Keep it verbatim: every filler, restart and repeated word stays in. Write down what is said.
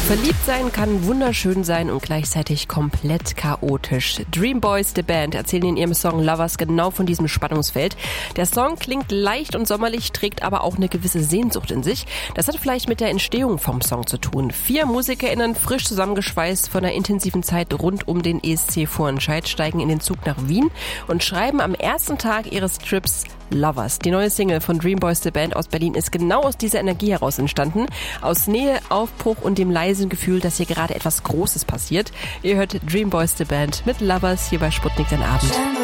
Verliebt sein kann wunderschön sein und gleichzeitig komplett chaotisch. Dream Boys, the Band, erzählen in ihrem Song Lovers genau von diesem Spannungsfeld. Der Song klingt leicht und sommerlich, trägt aber auch eine gewisse Sehnsucht in sich. Das hat vielleicht mit der Entstehung vom Song zu tun. Vier MusikerInnen, frisch zusammengeschweißt von einer intensiven Zeit rund um den E S C Vorentscheid, steigen in den Zug nach Wien und schreiben am ersten Tag ihres Trips Lovers. Die neue Single von Dream Boys, the Band aus Berlin ist genau aus dieser Energie heraus entstanden. Aus Nähe, Aufbruch und dem leisen Gefühl, dass hier gerade etwas Großes passiert. Ihr hört Dream Boys, the Band mit Lovers hier bei Sputnik den Abend.